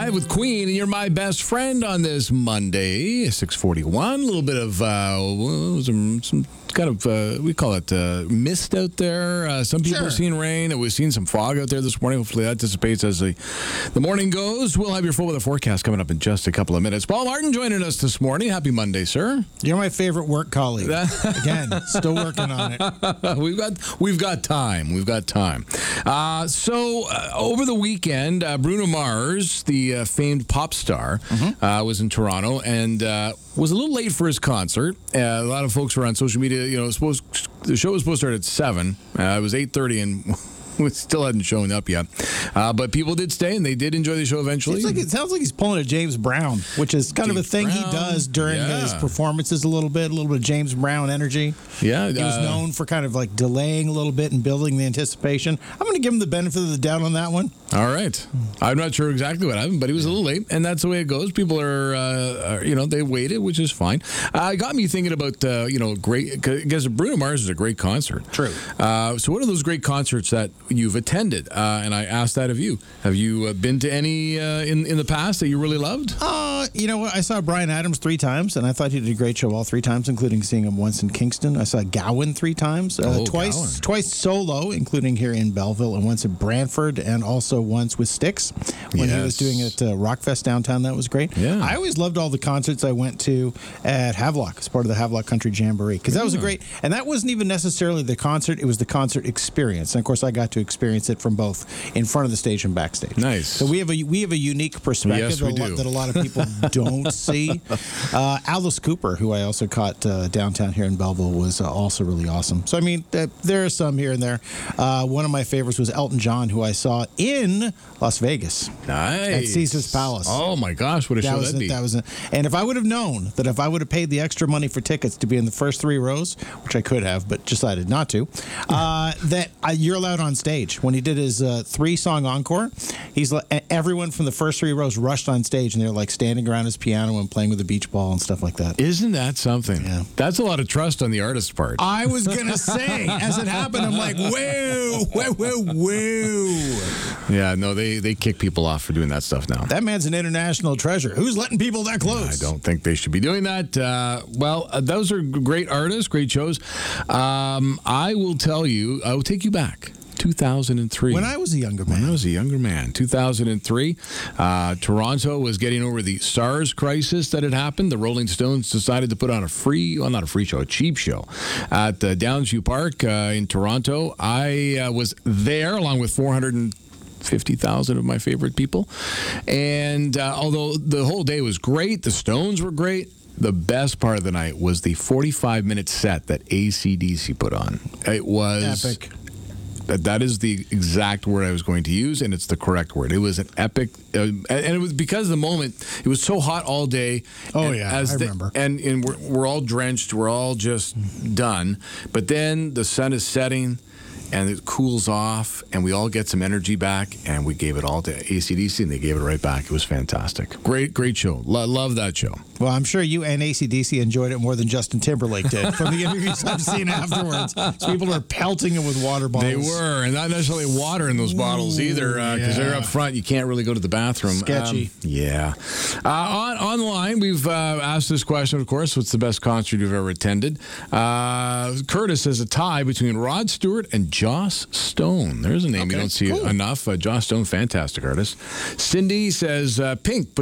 Live with Queen, and you're my best friend on this Monday, 6:41. A little bit of some kind of, we call it mist out there. Some people are seeing rain. We've seen some fog out there this morning. Hopefully that dissipates as the morning goes. We'll have your full weather forecast coming up in just a couple of minutes. Paul Martin joining us this morning. Happy Monday, sir. You're my favorite work colleague. Again, still working on it. We've got time. We've got time. So over the weekend, Bruno Mars, the famed pop star, was in Toronto and was a little late for his concert. A lot of folks were on social media. You know, the show was supposed to start at 7. It was 8:30 and we still hadn't shown up yet. But people did stay, and they did enjoy the show eventually. It sounds like he's pulling a James Brown, which is kind of a thing he does during his performances a little bit of James Brown energy. Yeah. He was known for kind of like delaying a little bit and building the anticipation. I'm going to give him the benefit of the doubt on that one. All right. I'm not sure exactly what happened, but he was a little late, and that's the way it goes. People are they waited, which is fine. It got me thinking about, great, because Bruno Mars is a great concert. True. So what are those great concerts that you've attended? And I asked that of you. Have you been to any in the past that you really loved? You know what? I saw Bryan Adams 3 times, and I thought he did a great show all 3 times, including seeing him once in Kingston. I saw Gowan 3 times, twice solo, including here in Belleville, and once at Brantford, and also once with Styx when he was doing it at Rockfest downtown. That was great. Yeah. I always loved all the concerts I went to at Havelock as part of the Havelock Country Jamboree, because that was a great, and that wasn't even necessarily the concert, it was the concert experience. And of course, I got to experience it from both in front of the stage and backstage. Nice. So we have a unique perspective that a lot of people don't see. Alice Cooper, who I also caught downtown here in Belleville, was also really awesome. So I mean, there are some here and there. One of my favorites was Elton John, who I saw in Las Vegas. Nice. At Caesars Palace. Oh my gosh, what a show that'd be. And if I would have known that if I would have paid the extra money for tickets to be in the first 3 rows, which I could have, but decided not to, you're allowed on stage. When he did his 3-song encore, everyone from the first 3 rows rushed on stage, and they're like standing around his piano and playing with a beach ball and stuff like that. Isn't that something? Yeah. That's a lot of trust on the artist's part. I was going to say, as it happened, I'm like, whoa. Yeah, no, they kick people off for doing that stuff now. That man's an international treasure. Who's letting people that close? I don't think they should be doing that. Those are great artists, great shows. I will tell you, I will take you back. 2003. When I was a younger man. 2003. Toronto was getting over the SARS crisis that had happened. The Rolling Stones decided to put on a cheap show at Downsview Park in Toronto. I was there along with 450,000 of my favorite people. And although the whole day was great, the Stones were great, the best part of the night was the 45-minute set that AC/DC put on. It was epic. That is the exact word I was going to use, and it's the correct word. It was an epic, and it was because of the moment. It was so hot all day. Oh, yeah, I remember. And we're all drenched. We're all just done. But then the sun is setting, and it cools off, and we all get some energy back, and we gave it all to AC/DC, and they gave it right back. It was fantastic. Great show. Love that show. Well, I'm sure you and AC/DC enjoyed it more than Justin Timberlake did from the interviews I've seen afterwards. So people are pelting it with water bottles. They were, and not necessarily water in those bottles either, because they're up front. You can't really go to the bathroom. Sketchy. Online, we've asked this question, of course. What's the best concert you've ever attended? Curtis says a tie between Rod Stewart and Joss Stone. There's a name you don't see enough. Joss Stone, fantastic artist. Cindy says Pink.